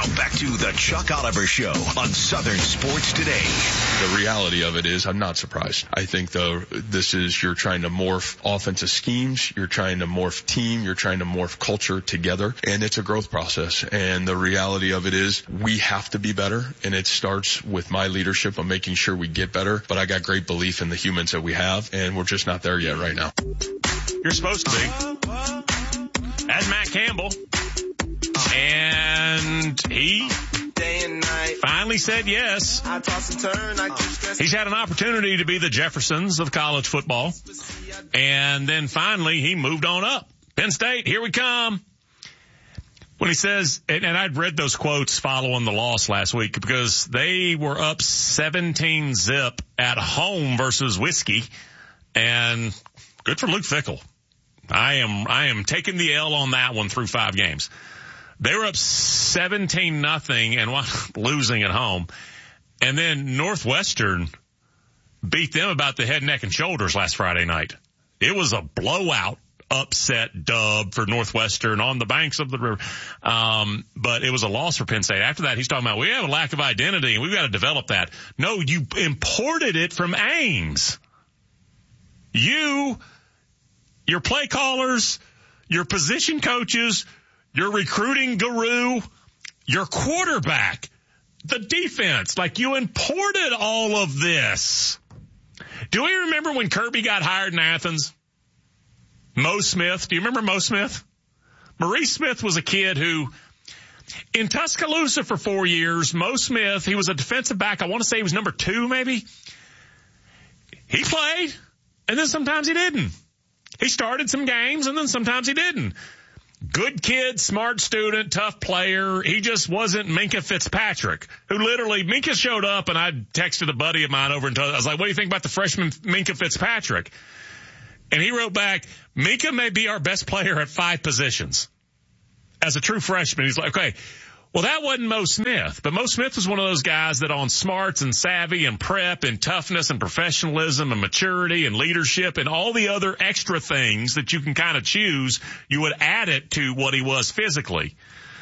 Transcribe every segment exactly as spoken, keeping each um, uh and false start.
Now back to the Chuck Oliver Show on Southern Sports Today. The reality of it is I'm not surprised. I think though this is you're trying to morph offensive schemes, you're trying to morph team, you're trying to morph culture together, and it's a growth process. And the reality of it is we have to be better, and it starts with my leadership of making sure we get better. But I got great belief in the humans that we have, and we're just not there yet right now. You're supposed to be. As Matt Campbell. And he finally said yes. He's had an opportunity to be the Jeffersons of college football. And then finally he moved on up. Penn State, here we come. When he says, and, and I'd read those quotes following the loss last week because they were up seventeen zip at home versus Whiskey. And good for Luke Fickell. I am, I am taking the L on that one through five games. They were up seventeen nothing and losing at home. And then Northwestern beat them about the head, neck, and shoulders last Friday night. It was a blowout, upset dub for Northwestern on the banks of the river. Um, but it was a loss for Penn State. After that, he's talking about we have a lack of identity and we've got to develop that. No, you imported it from Ames. You, your play callers, your position coaches, your recruiting guru, your quarterback, the defense, like you imported all of this. Do we remember when Kirby got hired in Athens? Mo Smith. Do you remember Mo Smith? Maurice Smith was a kid who, in Tuscaloosa for four years, Mo Smith, he was a defensive back. I want to say he was number two maybe. He played, and then sometimes he didn't. He started some games, and then sometimes he didn't. Good kid, smart student, tough player. He just wasn't Minkah Fitzpatrick, who literally, Minkah showed up and I texted a buddy of mine over and told, I was like, what do you think about the freshman Minkah Fitzpatrick? And he wrote back, Minkah may be our best player at five positions. As a true freshman, he's like, okay, well, that wasn't Mo Smith, but Mo Smith was one of those guys that on smarts and savvy and prep and toughness and professionalism and maturity and leadership and all the other extra things that you can kind of choose, you would add it to what he was physically.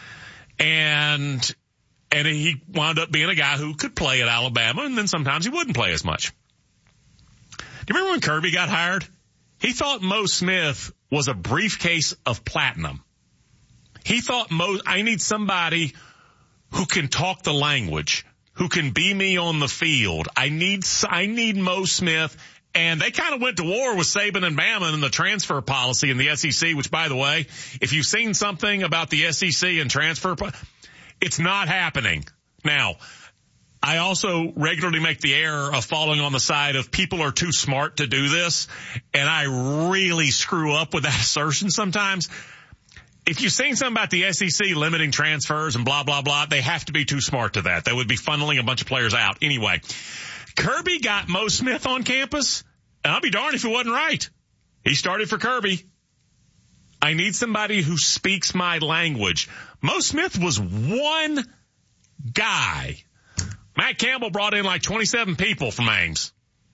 And, and he wound up being a guy who could play at Alabama, and then sometimes he wouldn't play as much. Do you remember when Kirby got hired? He thought Mo Smith was a briefcase of platinum. He thought, Mo, I need somebody who can talk the language, who can be me on the field. I need, I need Mo Smith. And they kind of went to war with Saban and Bama in the transfer policy in the S E C, which, by the way, if you've seen something about the S E C and transfer, it's not happening. Now, I also regularly make the error of falling on the side of people are too smart to do this. And I really screw up with that assertion sometimes. If you've seen something about the S E C limiting transfers and blah, blah, blah, they have to be too smart to that. They would be funneling a bunch of players out. Anyway, Kirby got Mo Smith on campus, and I'll be darned if it wasn't right. He started for Kirby. I need somebody who speaks my language. Mo Smith was one guy. Matt Campbell brought in like twenty-seven people from Ames.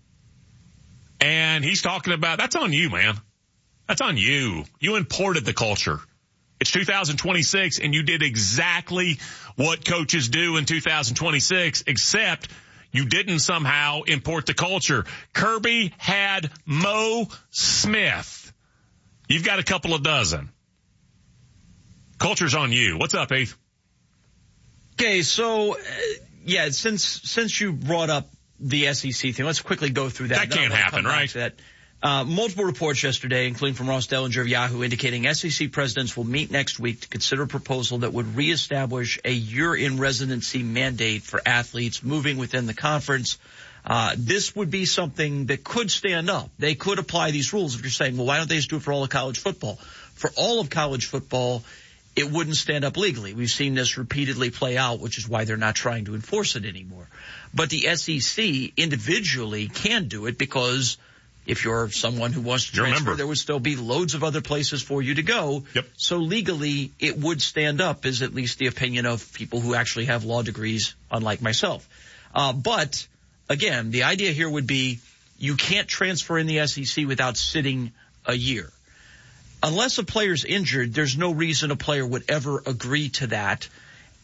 And he's talking about, that's on you, man. That's on you. You imported the culture. It's two thousand twenty-six, and you did exactly what coaches do in two thousand twenty-six, except you didn't somehow import the culture. Kirby had Mo Smith. You've got a couple of dozen. Culture's on you. What's up, Heath? Okay, so, uh, yeah, since since you brought up the S E C thing, let's quickly go through that. That can't happen, right? That. Uh, multiple reports yesterday, including from Ross Dellinger of Yahoo, indicating S E C presidents will meet next week to consider a proposal that would reestablish a year-in-residency mandate for athletes moving within the conference. Uh, this would be something that could stand up. They could apply these rules if you're saying, well, why don't they just do it for all of college football? For all of college football, it wouldn't stand up legally. We've seen this repeatedly play out, which is why they're not trying to enforce it anymore. But the S E C individually can do it because if you're someone who wants to transfer, there would still be loads of other places for you to go. Yep. So legally, it would stand up, is at least the opinion of people who actually have law degrees, unlike myself. Uh, but, again, the idea here would be you can't transfer in the S E C without sitting a year. Unless a player's injured, there's no reason a player would ever agree to that.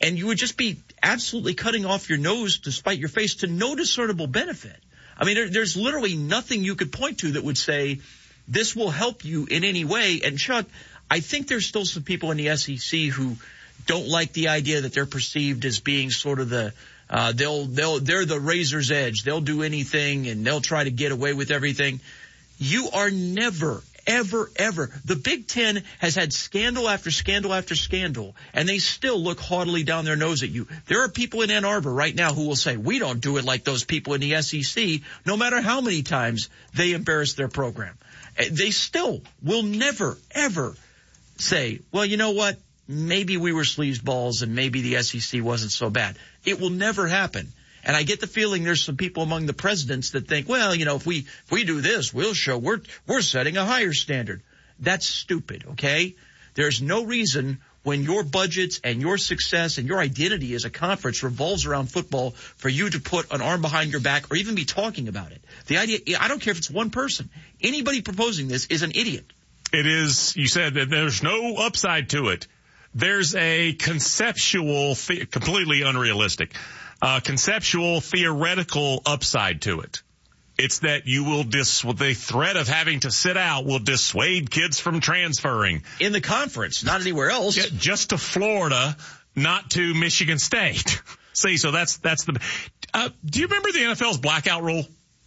And you would just be absolutely cutting off your nose to spite your face to no discernible benefit. I mean, there, there's literally nothing you could point to that would say this will help you in any way. And Chuck, I think there's still some people in the S E C who don't like the idea that they're perceived as being sort of the uh, they'll they'll they're the razor's edge. They'll do anything and they'll try to get away with everything. You are never, ever, ever. The Big Ten has had scandal after scandal after scandal, and they still look haughtily down their nose at you. There are people in Ann Arbor right now who will say, we don't do it like those people in the S E C, no matter how many times they embarrass their program. They still will never, ever say, well, you know what? Maybe we were sleazeballs and maybe the S E C wasn't so bad. It will never happen. And I get the feeling there's some people among the presidents that think, well, you know, if we if we do this, we'll show we're we're setting a higher standard. That's stupid, okay? There's no reason when your budgets and your success and your identity as a conference revolves around football for you to put an arm behind your back or even be talking about it. The idea, I don't care if it's one person. Anybody proposing this is an idiot. It is, you said that there's no upside to it. There's a conceptual, completely unrealistic, uh, conceptual, theoretical upside to it. It's that you will dis, the threat of having to sit out will dissuade kids from transferring. In the conference, not anywhere else. Yeah, just to Florida, not to Michigan State. See, so that's, that's the, uh, do you remember the N F L's blackout rule?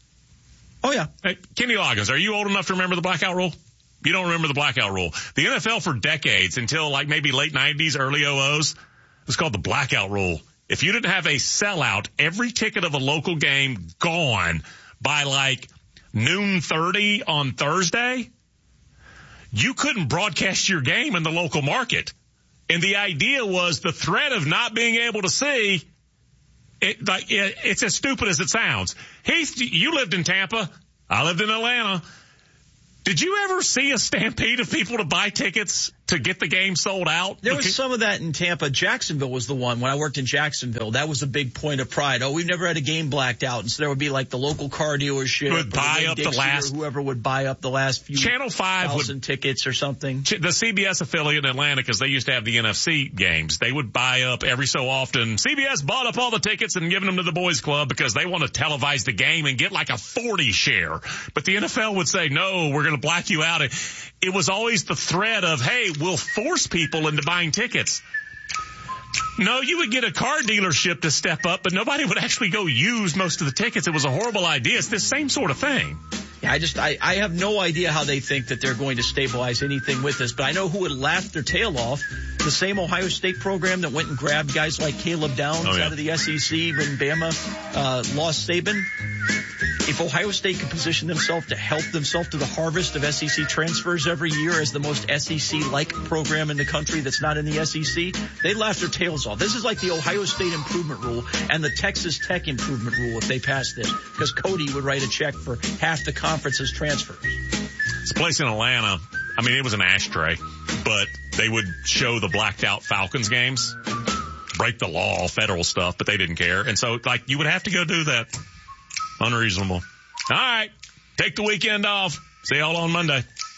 Oh yeah. Hey, Kenny Loggins, are you old enough to remember the blackout rule? You don't remember the blackout rule. The N F L for decades, until like maybe late nineties, early oh ohs, it was called the blackout rule. If you didn't have a sellout, every ticket of a local game gone by like noon thirty on Thursday, you couldn't broadcast your game in the local market. And the idea was the threat of not being able to see, it, like, it, it's as stupid as it sounds. Heath, you lived in Tampa. I lived in Atlanta. Did you ever see a stampede of people to buy tickets to get the game sold out? There was some of that in Tampa. Jacksonville was the one. When I worked in Jacksonville, that was a big point of pride. Oh, we've never had a game blacked out. And so there would be like the local car dealership would buy up the last, or whoever would buy up the last few Channel five thousand would, tickets or something. The C B S affiliate in Atlanta, because they used to have the N F C games, they would buy up every so often. C B S bought up all the tickets and given them to the boys club because they want to televise the game and get like a forty share. But the N F L would say, no, we're going to black you out. It was always the threat of, hey, we'll force people into buying tickets. No, you would get a car dealership to step up, but nobody would actually go use most of the tickets. It was a horrible idea. It's the same sort of thing. Yeah, I just, I, I have no idea how they think that they're going to stabilize anything with this, but I know who would laugh their tail off. The same Ohio State program that went and grabbed guys like Caleb Downs oh, yeah. out of the S E C when Bama uh, lost Saban. If Ohio State could position themselves to help themselves to the harvest of S E C transfers every year as the most S E C-like program in the country that's not in the S E C, they'd laugh their tails off. This is like the Ohio State improvement rule and the Texas Tech improvement rule if they pass this, because Cody would write a check for half the conference's transfers. This place in Atlanta, I mean, it was an ashtray, but they would show the blacked out Falcons games, break the law, federal stuff, but they didn't care. And so, like, you would have to go do that. Unreasonable. All right. Take the weekend off. See y'all on Monday.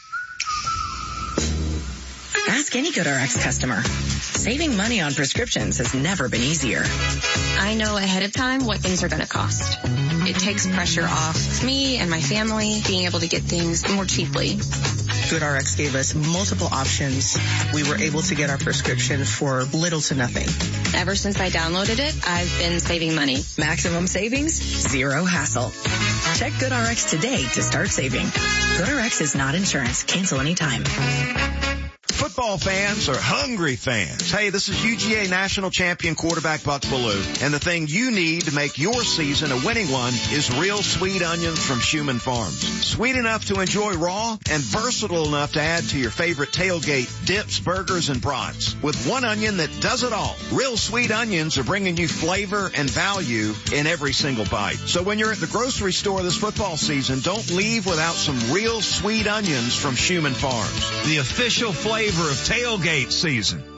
Ask any GoodRx customer. Saving money on prescriptions has never been easier. I know ahead of time what things are going to cost. It takes pressure off me and my family being able to get things more cheaply. GoodRx gave us multiple options. We were able to get our prescription for little to nothing. Ever since I downloaded it, I've been saving money. Maximum savings, zero hassle. Check GoodRx today to start saving. GoodRx is not insurance. Cancel anytime. Football fans are hungry fans. Hey, this is U G A national champion quarterback Buck Bellew, and the thing you need to make your season a winning one is real sweet onions from Schumann Farms. Sweet enough to enjoy raw and versatile enough to add to your favorite tailgate dips, burgers, and brats. With one onion that does it all. Real sweet onions are bringing you flavor and value in every single bite. So when you're at the grocery store this football season, don't leave without some real sweet onions from Schumann Farms. The official flavor of tailgate season.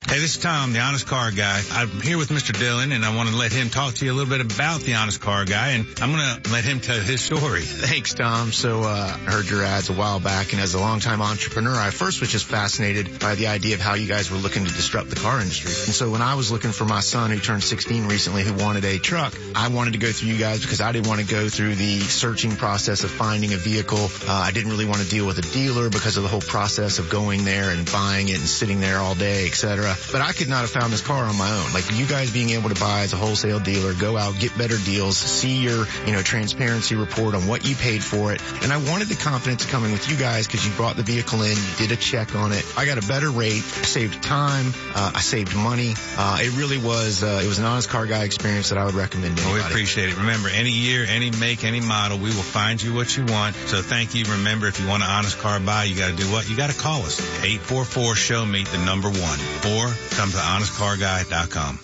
Hey, this is Tom, the Honest Car Guy. I'm here with Mister Dillon, and I want to let him talk to you a little bit about the Honest Car Guy, and I'm going to let him tell his story. Thanks, Tom. So uh, I heard your ads a while back, and as a longtime entrepreneur, I first was just fascinated by the idea of how you guys were looking to disrupt the car industry. And so when I was looking for my son, who turned sixteen recently, who wanted a truck, I wanted to go through you guys because I didn't want to go through the searching process of finding a vehicle. Uh, I didn't really want to deal with a dealer because of the whole process of going there and buying it and sitting there all day, et cetera. But I could not have found this car on my own. Like you guys being able to buy as a wholesale dealer, go out, get better deals, see your, you know, transparency report on what you paid for it. And I wanted the confidence of coming with you guys because you brought the vehicle in, you did a check on it. I got a better rate, saved time, uh, I saved money. Uh, it really was, uh, it was an Honest Car Guy experience that I would recommend to anybody. Well, we appreciate it. Remember, any year, any make, any model, we will find you what you want. So thank you. Remember, if you want an Honest Car Buy, you got to do what? You got to call us. eight four four, show me the number one. Or come to honest car guy dot com.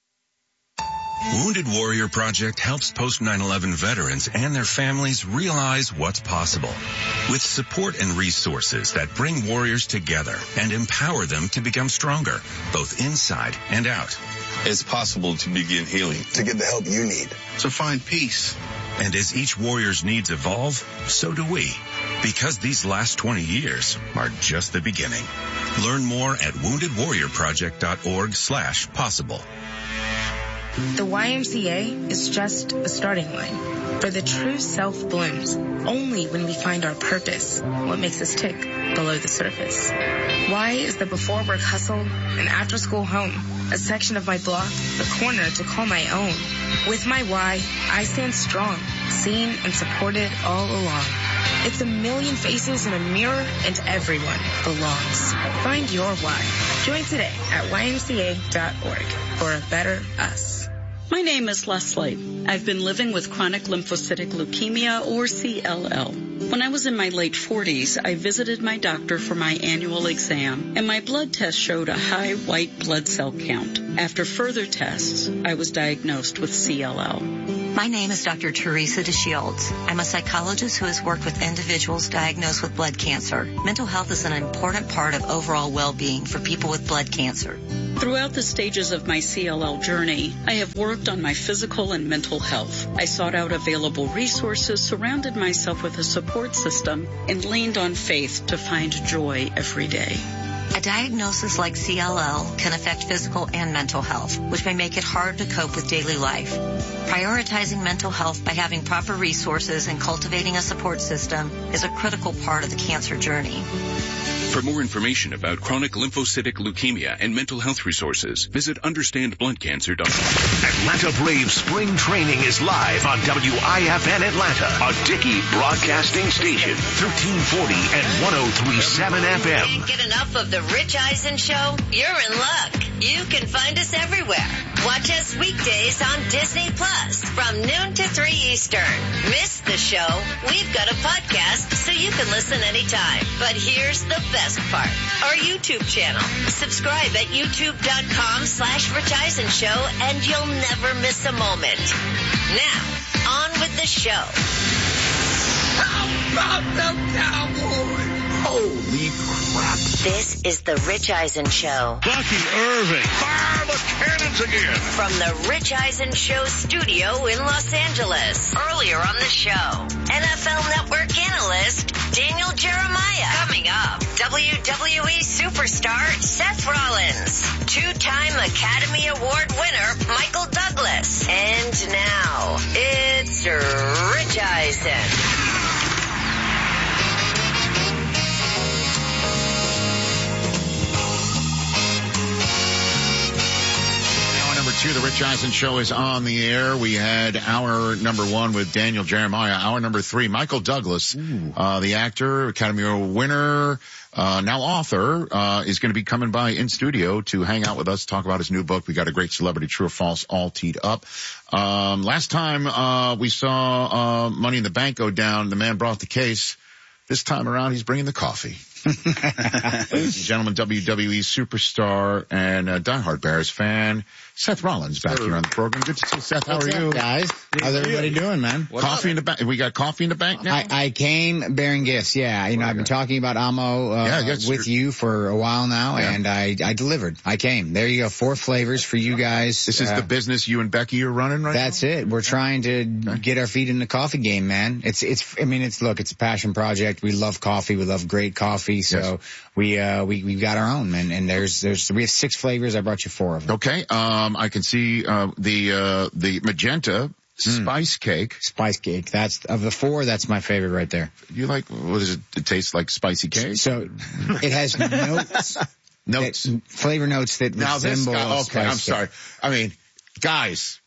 Wounded Warrior Project helps post nine eleven veterans and their families realize what's possible. With support and resources that bring warriors together and empower them to become stronger, both inside and out. It's possible to begin healing, to get the help you need, to find peace. And as each warrior's needs evolve, so do we. Because these last twenty years are just the beginning. Learn more at wounded warrior project dot org slash possible. The Y M C A is just a starting line. For the true self blooms only when we find our purpose, what makes us tick below the surface. Y is the before work hustle, an after school home, a section of my block, the corner to call my own. With my Y, I stand strong, seen and supported all along. It's a million faces in a mirror and everyone belongs. Find your why. Join today at Y M C A dot org for a better us. My name is Leslie. I've been living with chronic lymphocytic leukemia, or C L L. When I was in my late forties, I visited my doctor for my annual exam, and my blood test showed a high white blood cell count. After further tests, I was diagnosed with C L L. My name is Doctor Teresa DeShields. I'm a psychologist who has worked with individuals diagnosed with blood cancer. Mental health is an important part of overall well-being for people with blood cancer. Throughout the stages of my C L L journey, I have worked on my physical and mental health. I sought out available resources, surrounded myself with a support system, and leaned on faith to find joy every day. A diagnosis like C L L can affect physical and mental health, which may make it hard to cope with daily life. Prioritizing mental health by having proper resources and cultivating a support system is a critical part of the cancer journey. For more information about chronic lymphocytic leukemia and mental health resources, visit understand blood cancer dot com. Atlanta Braves spring training is live on W I F N Atlanta, a Dickey broadcasting station, thirteen forty and one oh three point seven F M. Can't get enough of the Rich Eisen Show? You're in luck. You can find us everywhere. Watch us weekdays on Disney Plus from noon to three Eastern. Miss the show? We've got a podcast so you can listen anytime. But here's the best part. Our YouTube channel. Subscribe at youtube.com slash Rich Eisen Show and you'll never miss a moment. Now, on with the show. How about the Cowboys? Holy crap. This is the Rich Eisen Show. Bucky Irving. Fire the cannons again. From the Rich Eisen Show studio in Los Angeles. Earlier on the show, N F L Network analyst Daniel Jeremiah. Coming up, W W E superstar Seth Rollins. Two-time Academy Award winner Michael Douglas. And now, it's Rich Eisen. Two, the Rich Eisen Show is on the air. We had hour number one with Daniel Jeremiah. Hour number three, Michael Douglas, uh, the actor, Academy Award winner, uh, now author, uh, is going to be coming by in studio to hang out with us, talk about his new book. We got a great celebrity, true or false, all teed up. Um, last time, uh, we saw, uh, Money in the Bank go down. The man brought the case. This time around, he's bringing the coffee. Ladies and gentlemen, W W E superstar and uh, diehard Bears fan, Seth Rollins back here on the program. Good to see you, Seth. How What's are up, you? guys? How's everybody doing, man? What's coffee up? in the bank. We got coffee in the bank now? I, I came bearing gifts, yeah. You know, I've been talking about Amo uh, yeah, yes, with you for a while now, yeah. and I, I delivered. I came. There you go, four flavors for you guys. This is uh, the business you and Becky are running right that's now? That's it. We're trying to okay. get our feet in the coffee game, man. It's, it's, I mean, it's, look, it's a passion project. We love coffee. We love great coffee. So yes. we, uh, we, we've got our own, man. And there's, there's, we have six flavors. I brought you four of them. Okay. Um, I can see, uh, the, uh, the magenta spice mm. cake. Spice cake. That's, of the four, that's my favorite right there. You like, what does it, it taste like spicy cake? So it has notes. Notes. That, flavor notes that now resemble this guy, okay, I'm cake. sorry. I mean, guys,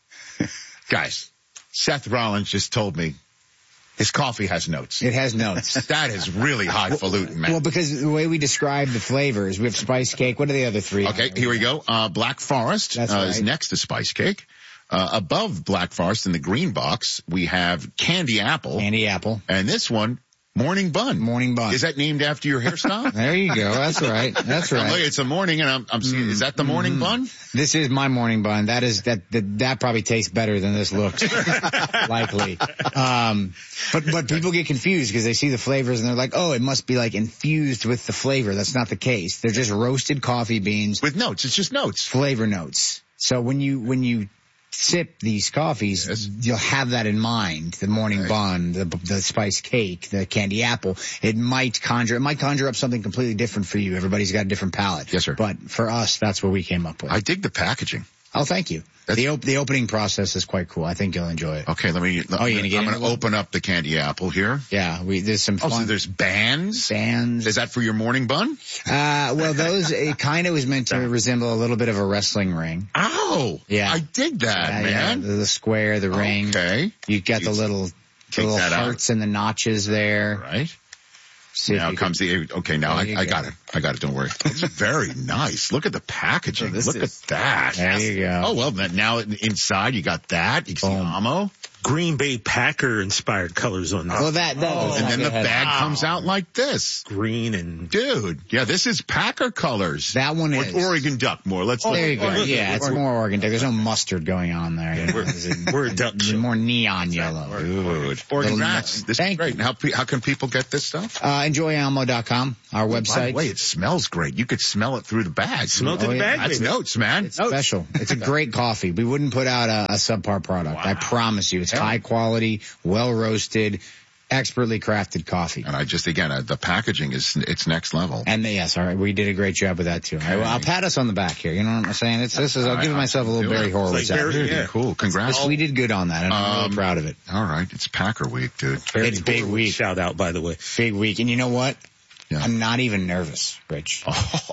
guys, Seth Rollins just told me his coffee has notes. It has notes. That is really highfalutin, man. Well, because the way we describe the flavors, we have spice cake. What are the other three? Okay, here we go. Uh, Black Forest That's uh, right. is next to spice cake. Uh, above Black Forest in the green box, we have Candy Apple. Candy Apple. And this one, Morning Bun. Morning Bun. Is that named after your hairstyle? There you go. That's right. That's right. Look, it's a morning, and I'm, I'm seeing. Mm. Is that the morning mm. bun? This is my morning bun. That is that. That, that probably tastes better than this looks. Likely. Um, but but people get confused because they see the flavors and they're like, oh, it must be like infused with the flavor. That's not the case. They're just roasted coffee beans with notes. It's just notes. Flavor notes. So when you when you sip these coffees, yes. you'll have that in mind. The morning right. bun, the the spice cake, the candy apple. It might conjure, it might conjure up something completely different for you. Everybody's got a different palate. Yes, sir. But for us, that's what we came up with. I dig the packaging. Oh, thank you. That's, the op- the opening process is quite cool. I think you'll enjoy it. Okay, let me. Let, oh, you're gonna get I'm going to open up the candy apple here. Yeah, we there's some fun. Oh, so there's bands. Bands. Is that for your morning bun? Uh, well, those it kind of was meant to resemble a little bit of a wrestling ring. Oh, yeah, I dig that, yeah, man. Yeah, the, the square, the ring. Okay, you got the little, the little hearts out. And the notches there. Right. See now comes can, the, okay, now I, I got it. I got it. Don't worry. It's very nice. Look at the packaging. So Look is, at that. There you go. Oh, well, now inside you got that. You can see Amo. Green Bay Packer inspired colors on that. Well, that, that oh, and then the bag wow. comes out like this. Green and dude, yeah, this is Packer colors. That one is or Oregon Duck more. Let's. Oh, look. There you go. Or, yeah, or, it's or, more Oregon Duck. There's no mustard going on there. You know? we're, we're a duck show. More neon yellow. Dude, Oregon Ducks. This is great. How how can people get this stuff? Uh, enjoy almo dot com, our website. By the way, it smells great. You could smell it through the bag. Smell through oh, the yeah. bag. That's baby. notes, man. It's special. It's a great coffee. We wouldn't put out a, a subpar product. Wow. I promise you. It's yeah. high quality, well roasted, expertly crafted coffee. And I just, again, uh, the packaging is, it's next level. And the, yes, all right, we did a great job with that too. Okay. I, I'll pat us on the back here. You know what I'm saying? It's, this is, I'll give myself a little Barry Horowitz. Like Barry, yeah. Cool. Congrats. We did good on that. And I'm um, really proud of it. All right. It's Packer week, dude. Barry it's big week. Shout out, by the way. Big week. And you know what? Yeah. I'm not even nervous, Rich.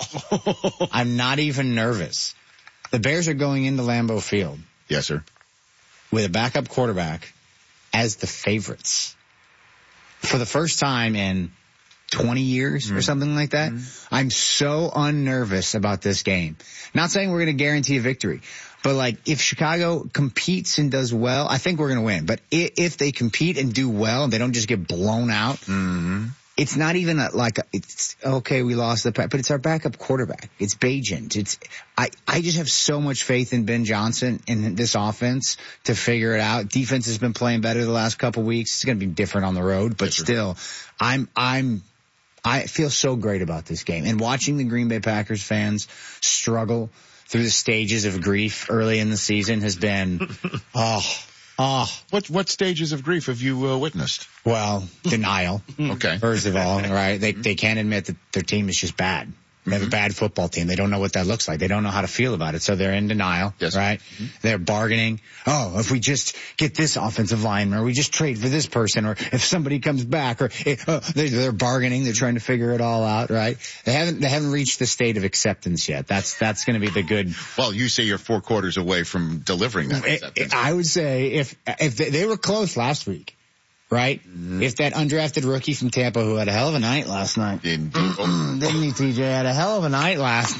Oh. I'm not even nervous. The Bears are going into Lambeau Field. Yes, sir. With a backup quarterback as the favorites. For the first time in twenty years mm-hmm. or something like that. Mm-hmm. I'm so unnervous about this game. Not saying we're going to guarantee a victory, but like if Chicago competes and does well, I think we're going to win. But if, if they compete and do well and they don't just get blown out, mm-hmm. it's not even a, like a, it's okay. We lost the, but it's our backup quarterback. It's Bagent. It's I. I just have so much faith in Ben Johnson in this offense to figure it out. Defense has been playing better the last couple weeks. It's going to be different on the road, but yes, still, I'm I'm. I feel so great about this game. And watching the Green Bay Packers fans struggle through the stages of grief early in the season has been, oh, oh. What, what stages of grief have you uh, witnessed? Well, denial. Okay. First of all, right? They, they can't admit that their team is just bad. They have mm-hmm. a bad football team. They don't know what that looks like. They don't know how to feel about it. So they're in denial, yes. right? Mm-hmm. They're bargaining. Oh, if we just get this offensive lineman, or we just trade for this person, or if somebody comes back, or uh, they're, they're bargaining. They're trying to figure it all out, right? They haven't, they haven't reached the state of acceptance yet. That's, that's going to be the good. Well, you say you're four quarters away from delivering that acceptance. I would say if, if they, they were close last week. right? Mm-hmm. If that undrafted rookie from Tampa who had a hell of a night last night. Didn't he, T J? Had a hell of a night last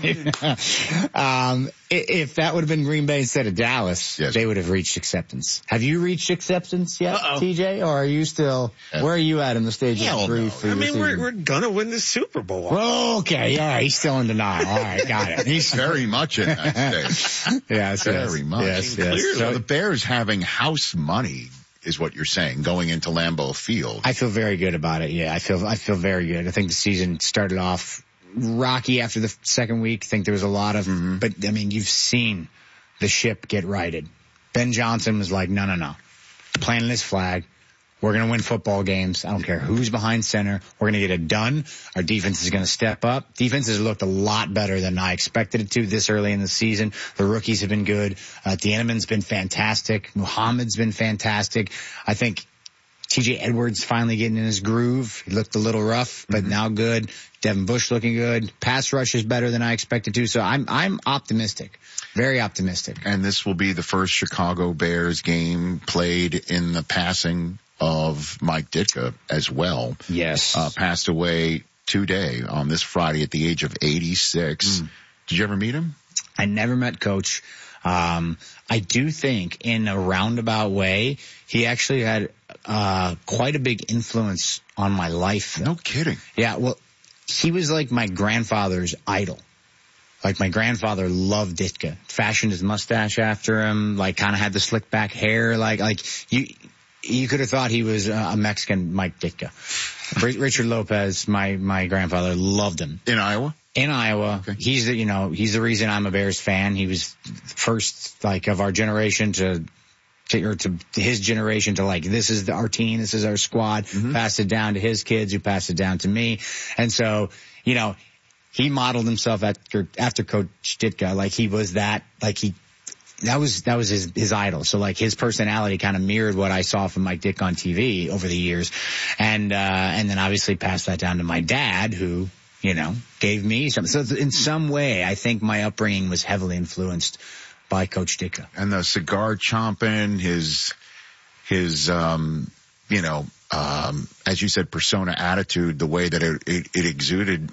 night. um, if that would have been Green Bay instead of Dallas, yes. they would have reached acceptance. Have you reached acceptance yet, Uh-oh. T J? Or are you still, yeah. where are you at in the stage Hell of grief? No. I mean, we're, we're gonna win the Super Bowl. Well, okay, yeah, he's still in denial. All right, got it. He's very much in that stage. yes, very yes, much. Yes, yes. So the Bears having house money is what you're saying, going into Lambeau Field. I feel very good about it. Yeah, I feel, I feel very good. I think the season started off rocky after the second week. I think there was a lot of, mm-hmm. but I mean, you've seen the ship get righted. Ben Johnson was like, no, no, no. Planting his flag. We're going to win football games. I don't care who's behind center. We're going to get it done. Our defense is going to step up. Defense has looked a lot better than I expected it to this early in the season. The rookies have been good. Uh, Tienneman's been fantastic. Muhammad's been fantastic. I think T J Edwards finally getting in his groove. He looked a little rough, but mm-hmm. now good. Devin Bush looking good. Pass rush is better than I expected to. So I'm, I'm optimistic. Very optimistic. And this will be the first Chicago Bears game played in the passing of Mike Ditka as well. Yes. Uh, passed away today on this Friday at the age of eighty-six. Mm. Did you ever meet him? I never met Coach. Um, I do think in a roundabout way, he actually had, uh, quite a big influence on my life. No kidding. Yeah. Well, he was like my grandfather's idol. Like my grandfather loved Ditka, fashioned his mustache after him, like kind of had the slick back hair, like, like you, you could have thought he was a Mexican Mike Ditka. Richard Lopez, my, my grandfather loved him. In Iowa? In Iowa. Okay. He's the, you know, he's the reason I'm a Bears fan. He was first, like, of our generation to, to, or to his generation to like, this is the, our team, this is our squad, mm-hmm. passed it down to his kids who passed it down to me. And so, you know, he modeled himself after, after Coach Ditka. Like he was that, like he, that was, that was his, his idol. So like his personality kind of mirrored what I saw from Mike Dick on T V over the years. And, uh, and then obviously passed that down to my dad who, you know, gave me something. So in some way, I think my upbringing was heavily influenced by Coach Ditka. And the cigar chomping, his, his, um, you know, um, as you said, persona, attitude, the way that it, it, it exuded,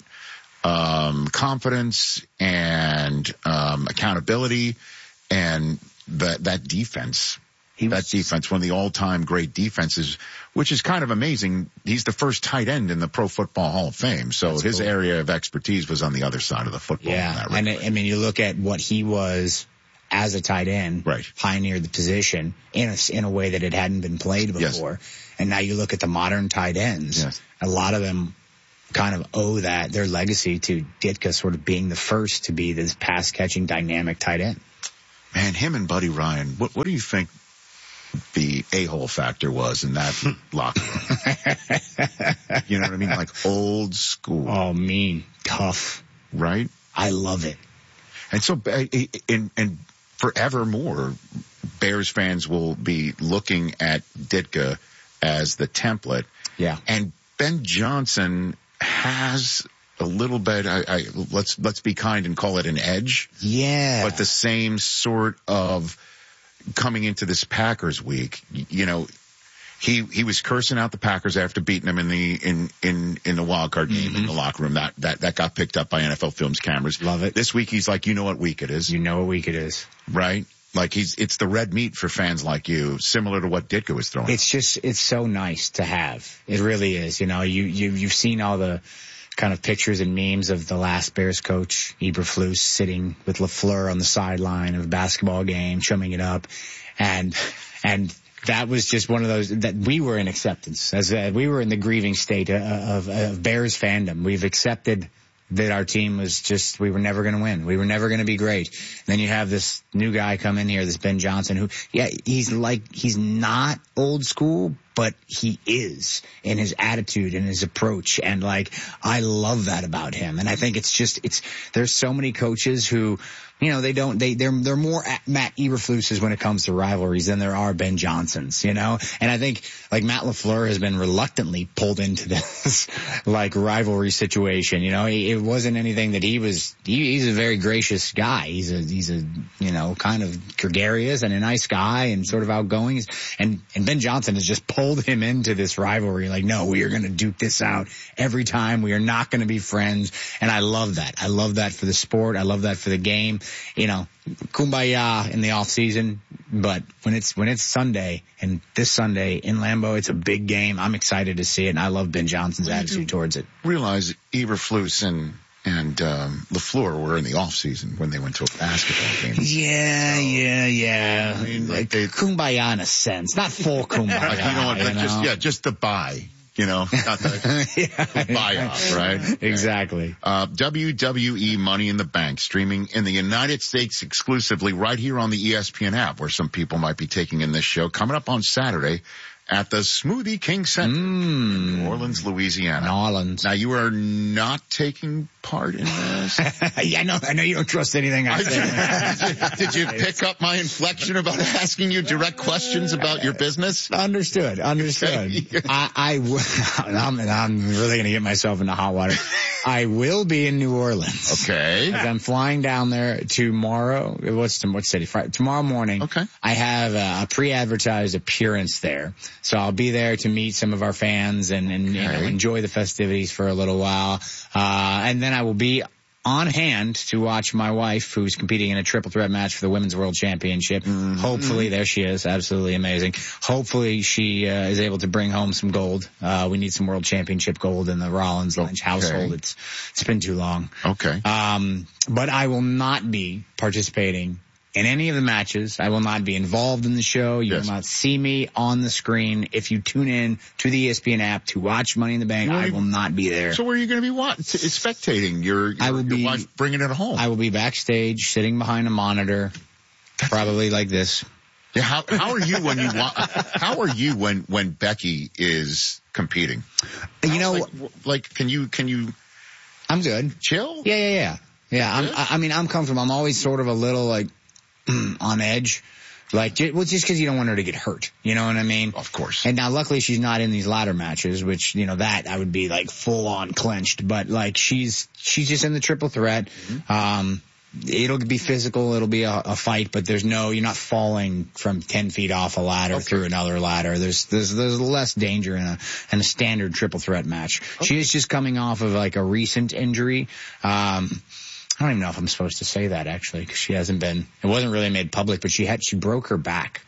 um, confidence and, um, accountability and that, that defense. Was, that defense, one of the all-time great defenses, which is kind of amazing. He's the first tight end in the Pro Football Hall of Fame. So his cool. area of expertise was on the other side of the football. Yeah. And I mean, you look at what he was as a tight end, right. pioneered the position in a, in a way that it hadn't been played before. Yes. And now you look at the modern tight ends, yes. a lot of them kind of owe that, their legacy to Ditka sort of being the first to be this pass-catching dynamic tight end. Man, him and Buddy Ryan, what, what do you think the a-hole factor was in that locker room? You know what I mean? Like old school. Oh, mean, tough. Right? I love it. And so, and, and forevermore, Bears fans will be looking at Ditka as the template. Yeah. And Ben Johnson has a little bit, I, I, let's, let's be kind and call it an edge. Yeah. But the same sort of coming into this Packers week, you know, he, he was cursing out the Packers after beating them in the, in, in, in the wild card game mm-hmm. in the locker room. That, that, that got picked up by N F L Films cameras. Love it. This week he's like, you know what week it is. You know what week it is. Right? Like he's, it's the red meat for fans like you, similar to what Ditka was throwing. It's just, it's so nice to have. It really is. You know, you, you, you've seen all the kind of pictures and memes of the last Bears coach, Eberflus, sitting with LaFleur on the sideline of a basketball game, chumming it up. And, and that was just one of those that we were in acceptance as uh, we were in the grieving state of, of, of Bears fandom. We've accepted that our team was just, we were never going to win. We were never going to be great. And then you have this new guy come in here, this Ben Johnson, who, yeah, he's like, he's not old school, but he is in his attitude and his approach. And like, I love that about him. And I think it's just, it's, there's so many coaches who you know, they don't, they, they're, they're more at Matt Eberflus's when it comes to rivalries than there are Ben Johnsons, you know? And I think, like, Matt LaFleur has been reluctantly pulled into this, like, rivalry situation, you know? He, it wasn't anything that he was, he, he's a very gracious guy. He's a, he's a, you know, kind of gregarious and a nice guy and sort of outgoing. And, and Ben Johnson has just pulled him into this rivalry. Like, no, we are going to duke this out every time. We are not going to be friends. And I love that. I love that for the sport. I love that for the game. You know, kumbaya in the off season, but when it's when it's Sunday, and this Sunday in Lambeau, it's a big game. I'm excited to see it, and I love Ben Johnson's well, attitude towards it. Realize Eberflus and and um, LaFleur were in the off season when they went to a basketball game. Yeah, so, yeah, yeah. I mean, like they, kumbaya in a sense, not full kumbaya. Like, you know what? You know? Just yeah, just the bye. You know, not the, yeah, the buy-off, right? Exactly. Uh, W W E Money in the Bank, streaming in the United States exclusively right here on the E S P N app, where some people might be taking in this show. Coming up on Saturday at the Smoothie King Center mm. in New Orleans, Louisiana. New Orleans. Now, you are not taking part in this? Yeah, I know, I know you don't trust anything I say. Did you pick up my inflection about asking you direct questions about your business? Understood, understood. Okay. I, I w- I'm, I'm really going to get myself into hot water. I will be in New Orleans. Okay. I'm flying down there tomorrow. What's, what city? Friday, tomorrow morning. Okay. I have a, a pre-advertised appearance there. So I'll be there to meet some of our fans and, and okay. you know, enjoy the festivities for a little while. Uh, and then I will be on hand to watch my wife, who's competing in a triple threat match for the Women's World Championship. Mm-hmm. Hopefully, there she is. Absolutely amazing. Hopefully, she uh, is able to bring home some gold. Uh, we need some World Championship gold in the Rollins Lynch okay. household. It's, it's been too long. Okay. Um, but I will not be participating in any of the matches. I will not be involved in the show. You yes. will not see me on the screen. If you tune in to the E S P N app to watch Money in the Bank, well, I will not be there. So where are you going to be watching? Spectating your, your, I will your be, wife bringing it home? I will be backstage, sitting behind a monitor, probably like this. Yeah, how, how are you when you wa- how are you when, when Becky is competing? You how, know, like, like, can you, can you? I'm good. Chill? Yeah, yeah, yeah. Yeah, I'm, I, I mean, I'm comfortable. I'm always sort of a little like, on edge, like, well, just because you don't want her to get hurt, you know what I mean? Of course. And now, luckily, she's not in these ladder matches, which, you know, that I would be like full on clenched. But like, she's she's just in the triple threat. Mm-hmm. Um, it'll be physical, it'll be a, a fight, but there's no, you're not falling from ten feet off a ladder okay. through another ladder. There's there's there's less danger in a in a standard triple threat match. Okay. She is just coming off of like a recent injury. Um, I don't even know if I'm supposed to say that, actually, because she hasn't been, it wasn't really made public, but she had, she broke her back.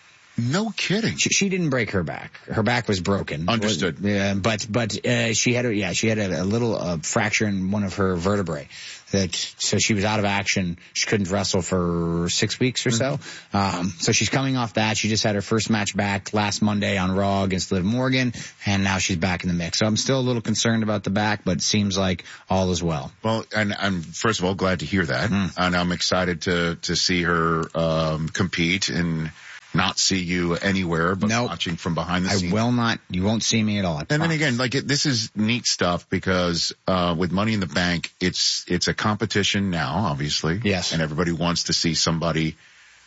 No kidding. She, she didn't break her back. Her back was broken. Understood. Yeah, but, but, uh, she had a, yeah, she had a, a little, uh, fracture in one of her vertebrae. That, so she was out of action. She couldn't wrestle for six weeks or so. Mm-hmm. Um, so she's coming off that. She just had her first match back last Monday on Raw against Liv Morgan, and now she's back in the mix. So I'm still a little concerned about the back, but it seems like all is well. Well, and I'm first of all glad to hear that, mm. and I'm excited to to see her um compete and not see you anywhere, but nope. watching from behind the scenes. I will not. You won't see me at all. I and promise. then again, like it, this is neat stuff because uh with Money in the Bank, it's it's a competition now, obviously. Yes. And everybody wants to see somebody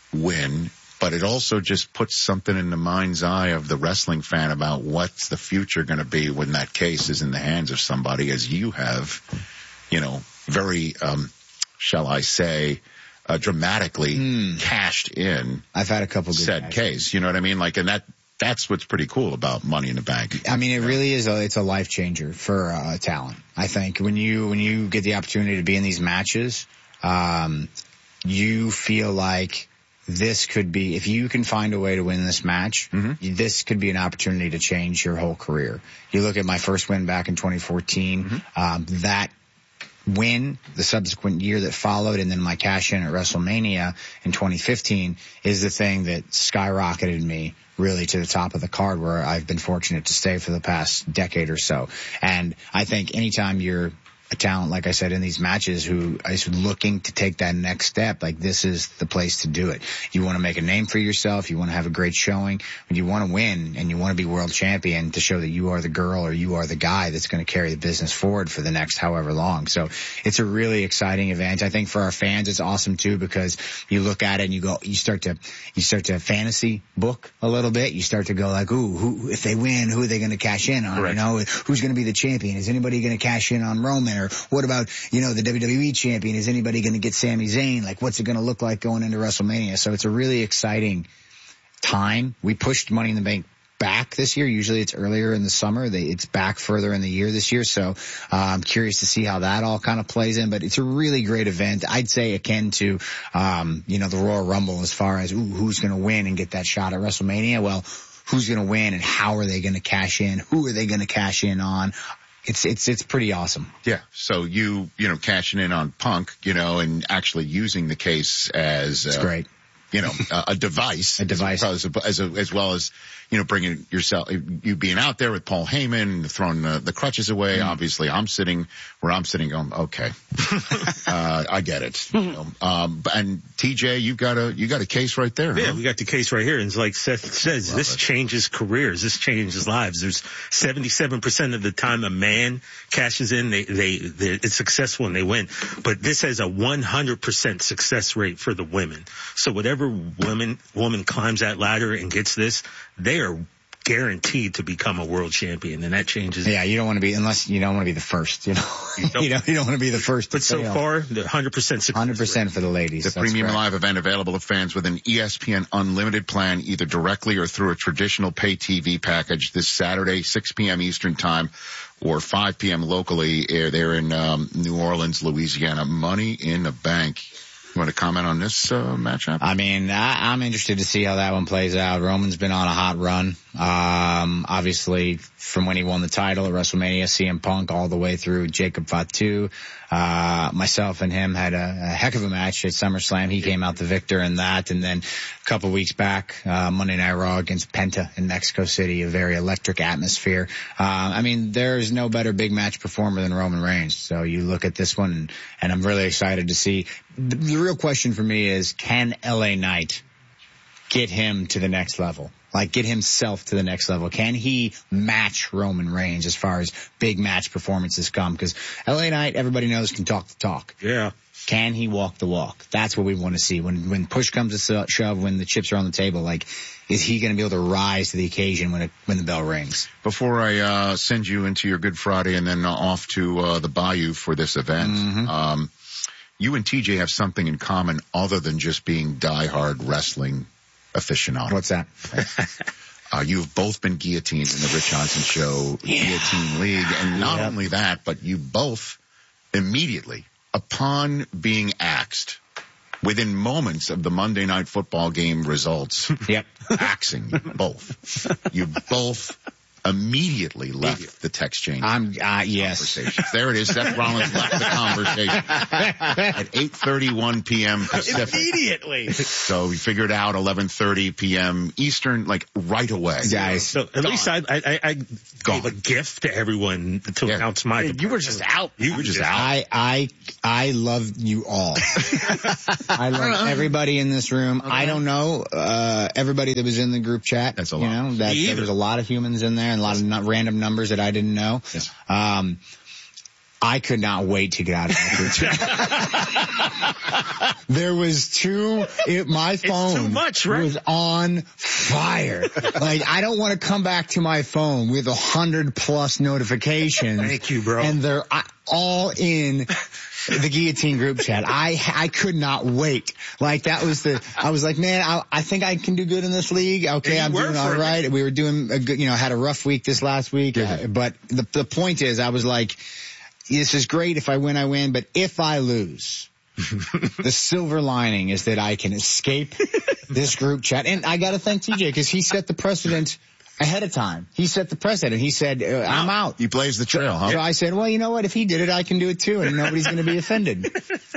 win, but it also just puts something in the mind's eye of the wrestling fan about what's the future going to be when that case is in the hands of somebody, as you have, you know, very, um, shall I say, Uh, dramatically mm. cashed in. I've had a couple good said guys. case. You know what I mean? Like, and that that's what's pretty cool about Money in the Bank. I mean, it really is a it's a life changer for uh, talent. I think when you when you get the opportunity to be in these matches, um, you feel like this could be, if you can find a way to win this match, mm-hmm. this could be an opportunity to change your whole career. You look at my first win back in twenty fourteen. Mm-hmm. Um, that win, the subsequent year that followed, and then my cash in at WrestleMania in twenty fifteen is the thing that skyrocketed me really to the top of the card, where I've been fortunate to stay for the past decade or so. And I think anytime you're a talent, like I said, in these matches who is looking to take that next step. Like, this is the place to do it. You want to make a name for yourself. You want to have a great showing. You want to win, and you want to be world champion to show that you are the girl or you are the guy that's going to carry the business forward for the next however long. So it's a really exciting event. I think for our fans, it's awesome too, because you look at it and you go, you start to, you start to fantasy book a little bit. You start to go like, ooh, who, if they win, who are they going to cash in on? Correct. You know, who's going to be the champion? Is anybody going to cash in on Roman? Or what about, you know, the W W E champion? Is anybody going to get Sami Zayn? Like, what's it going to look like going into WrestleMania? So it's a really exciting time. We pushed Money in the Bank back this year. Usually it's earlier in the summer. They, it's back further in the year this year. So uh, I'm curious to see how that all kind of plays in. But it's a really great event. I'd say akin to, um, you know, the Royal Rumble as far as ooh, who's going to win and get that shot at WrestleMania. Well, who's going to win and how are they going to cash in? Who are they going to cash in on? It's, it's, it's pretty awesome. Yeah. So you, you know, cashing in on Punk, you know, and actually using the case as, it's uh, great. You know, a, a device, a device, as, as, a, as well as, you know, bringing yourself, you being out there with Paul Heyman, throwing the, the crutches away. Mm. Obviously, I'm sitting where I'm sitting going, okay, uh, I get it. You know, um, and T J, you got a, you got a case right there. Yeah, huh? we got the case right here. And it's like Seth says, Love this it. changes careers. This changes lives. There's seventy-seven percent of the time a man cashes in, they, they, they, it's successful and they win. But this has a one hundred percent success rate for the women. So whatever woman, woman climbs that ladder and gets this, they are guaranteed to become a world champion, and that changes. Yeah, you don't want to be, unless you don't want to be the first, you know. You don't, you, know, you don't want to be the first. But so fail. far, the one hundred percent success. one hundred percent for the ladies. The That's Premium correct. Live event available to fans with an E S P N Unlimited plan, either directly or through a traditional pay T V package this Saturday, six p.m. Eastern time, or five p.m. locally. They're in um, New Orleans, Louisiana. Money in the Bank. You want to comment on this uh, matchup? I mean, I, I'm interested to see how that one plays out. Roman's been on a hot run. Um, obviously, from when he won the title at WrestleMania, C M Punk all the way through Jacob Fatu. Uh, myself and him had a, a heck of a match at SummerSlam. He came out the victor in that. And then a couple weeks back, uh, Monday Night Raw against Penta in Mexico City, a very electric atmosphere. Uh, I mean, there's no better big match performer than Roman Reigns. So you look at this one, and, and I'm really excited to see. The, the real question for me is, can L A Knight get him to the next level? Like, get himself to the next level? Can he match Roman Reigns as far as big match performances come? Because L A Knight, everybody knows, can talk the talk. Yeah. Can he walk the walk? That's what we want to see. When when push comes to shove, when the chips are on the table, like, is he going to be able to rise to the occasion when it, when the bell rings? Before I uh send you into your Good Friday and then off to uh the Bayou for this event, Mm-hmm. um you and T J have something in common other than just being diehard wrestling aficionados. What's that? Uh, you've both been guillotined in the Rich Johnson Show Yeah. Guillotine League. And not Yep. only that, but you both immediately, upon being axed, within moments of the Monday Night Football game results, yep. axing you both. You both immediately left the text chain. I'm, uh, yes. There it is. Seth Rollins left the conversation at eight thirty-one p.m. Pacific. Immediately. So we figured out eleven thirty p.m. Eastern, like right away. Guys. So at least I, I, I gave a gift to everyone to Yeah. announce my. You were just out. You were just out. I, I, I love you all. I love everybody in this room. I don't know, uh, everybody that was in the group chat. That's a you lot. know, that Me there either. was a lot of humans in there and a lot of no- random numbers that I didn't know. Yes. Um, I could not wait to get out of that group chat. There was too, it, my phone too much, right? was on fire. Like, I don't want to come back to my phone with a hundred plus notifications. Thank you, bro. And they're uh, all in the guillotine group chat. I, I could not wait. Like, that was the, I was like, man, I, I think I can do good in this league. Okay, And I'm you were doing for all a right. We were doing a good, you know, had a rough week this last week. Uh, but the, the point is, I was like, this is great. If I win, I win. But if I lose, the silver lining is that I can escape this group chat. And I got to thank T J because he set the precedent Ahead of time. He set the precedent. He said, uh, I'm out. He blazed the trail, huh? So I said, well, you know what? If he did it, I can do it too, and nobody's going to be offended.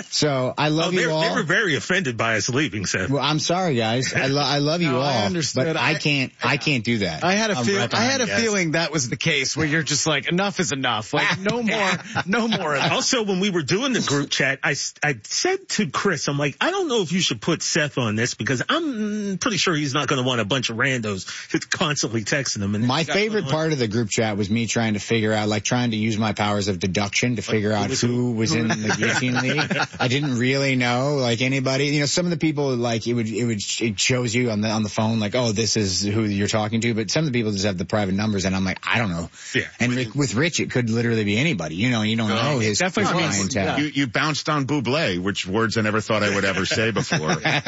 So I love oh, you all. They were very offended by us leaving, Seth. Well, I'm sorry, guys. I, lo- I love you no, all. I understood. But I, I can't. I can't do that. I had a I'm feel. right I had a guys. feeling that was the case where you're just like, enough is enough. Like, no more, no more. Of that. Also, when we were doing the group chat, I, I said to Chris, I'm like, I don't know if you should put Seth on this because I'm pretty sure he's not going to want a bunch of randos constantly texting him. And my favorite part of the group chat was me trying to figure out, like trying to use my powers of deduction to figure out who was in the guillotine league. I didn't really know, like anybody. You know, some of the people, like it would, it would, it shows you on the on the phone, like, oh, this is who you're talking to. But some of the people just have the private numbers, and I'm like, I don't know. Yeah. And with, with Rich, it could literally be anybody. You know, you don't know his Definitely clientele. You, you bounced on Bublé, which words I never thought I would ever say before.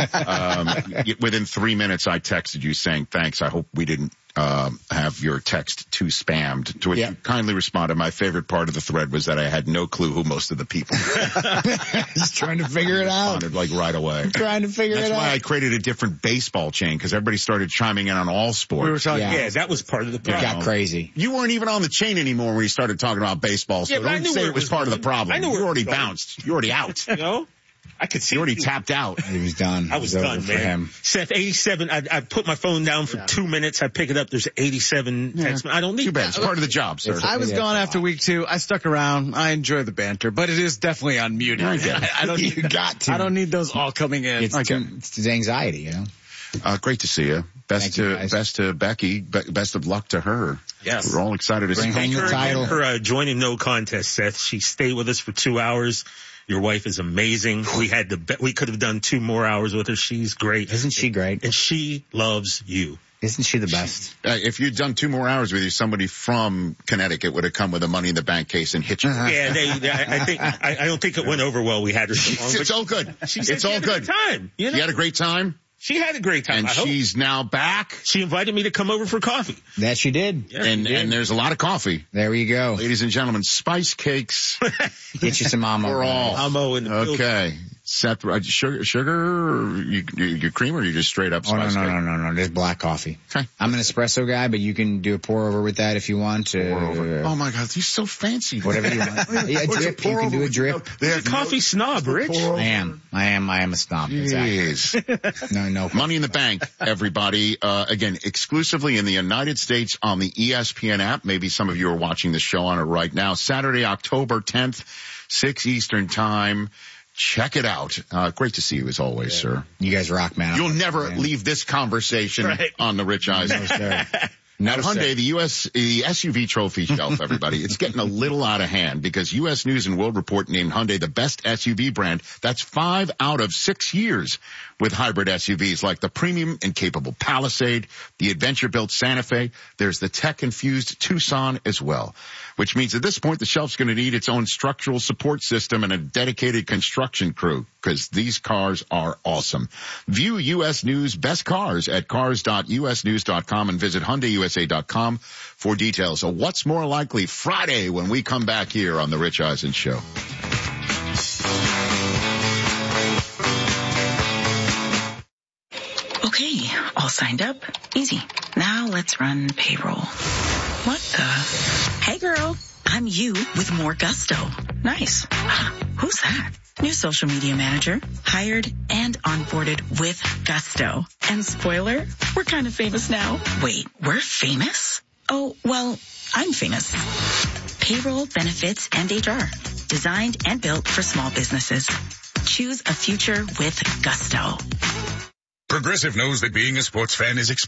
um, within three minutes, I texted you saying, thanks. I hope we didn't Um, have your text too spammed, to which yeah. you kindly responded. My favorite part of the thread was that I had no clue who most of the people were. Just trying to figure it out. Responded like right away. Trying to figure That's it out. That's why I created a different baseball chain, because everybody started chiming in on all sports. We were talking, Yeah. yeah, that was part of the It problem. got crazy. You weren't even on the chain anymore when you started talking about baseball, so Yeah, but I don't knew say where it was it was part of the going. problem. I knew You where it already was going. bounced. You're already out. You know? I could see You already you. tapped out. He was done. I was It over done, for man. him. Seth, eighty-seven, I, I put my phone down for yeah. two minutes. I pick it up. There's eighty-seven Yeah. text. I don't need Too bad. that. It's part of the job, sir. I was Yeah, gone after week two. I stuck around. I enjoy the banter, but it is definitely unmuted. I get it. I, I don't You need, got to. I don't need those all coming in. It's, Okay. it's his anxiety, you know. Uh, great to see you. Best Thank you, to guys. best to Becky. Be- best of luck to her. Yes. We're all excited to Bring see home the her. title. For uh, joining No Contest, Seth. She stayed with us for two hours. Your wife is amazing. We had the be- we could have done two more hours with her. She's great. Isn't she great? And she loves you. Isn't she the best? Uh, if you'd done two more hours with you, somebody from Connecticut would have come with a Money in the Bank case and hit you. Uh-huh. Yeah, they, they, I, I think I, I don't think it went over well. We had her so long. It's all good. She said It's she all had a good. good time. You know? She had a great time, She had a great time. and I hope. she's now back. She invited me to come over for coffee. That she did. Yes, and she did. and there's a lot of coffee, There you go. ladies and gentlemen. Spice cakes Get you some amo. for all. Amo in the building. Okay. Seth, uh, sugar, sugar, or you, you, you cream, or you just straight up Oh, no, spice no, cake? no, no, no. Just black coffee. Okay. I'm an espresso guy, but you can do a pour over with that if you want. Uh, Oh my God, he's so fancy. Whatever you want. Yeah, a What's drip. pour You can do over a drip. with? They You're a have coffee snob, Rich. pour over. I am. I am. I am a snob. Exactly. Jeez. No, no. Money in the Bank, everybody. Uh, again, exclusively in the United States on the E S P N app. Maybe some of you are watching the show on it right now. Saturday, October tenth, six Eastern time. Check it out. Uh, great to see you as always, yeah. sir. You guys rock, man. You'll never man. leave this conversation Right. on the Rich Eisen. No, sir. At No, Hyundai, sir. the U S the S U V trophy shelf, everybody, it's getting a little out of hand because U S News and World Report named Hyundai the best S U V brand. That's five out of six years with hybrid S U Vs like the premium and capable Palisade, the adventure-built Santa Fe. There's the tech-infused Tucson as well, which means at this point the shelf's going to need its own structural support system and a dedicated construction crew because these cars are awesome. View U S News best cars at cars dot u s news dot com and visit hyundai u s a dot com for details. So what's more likely Friday when we come back here on the Rich Eisen Show? Okay, all signed up. Easy. Now let's run payroll. What the? Hey girl, I'm you with more gusto. Nice. Who's that? New social media manager, hired and onboarded with gusto. And spoiler, we're kind of famous now. Wait, we're famous? Oh, well, I'm famous. Payroll, benefits, and H R. Designed and built for small businesses. Choose a future with gusto. Progressive knows that being a sports fan is expensive.